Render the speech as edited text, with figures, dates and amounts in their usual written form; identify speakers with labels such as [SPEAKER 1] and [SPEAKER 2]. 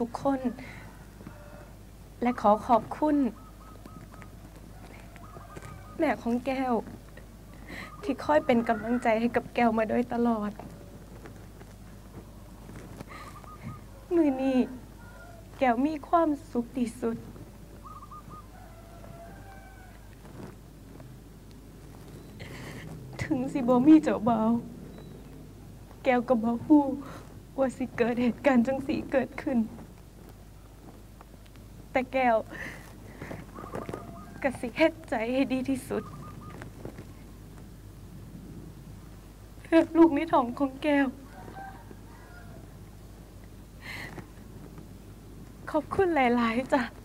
[SPEAKER 1] ทุกๆคนและขอขอบคุณแม่ของแก้วที่คอยเป็นกำลังใจให้กับแก้วมาโดยตลอดมื้อนี้แก้วมีความสุขที่สุดถึงสิบ่มีเจ้าบ่าวแก้วก็บ่ฮู้ว่าสิเกิดเหตุการณ์จังสิเกิดขึ้นแต่แก้วก็สิเฮ็ดใจให้ดีที่สุดเพื่อลูกในท้องของแก้วขอบคุณหลายๆจ้ะ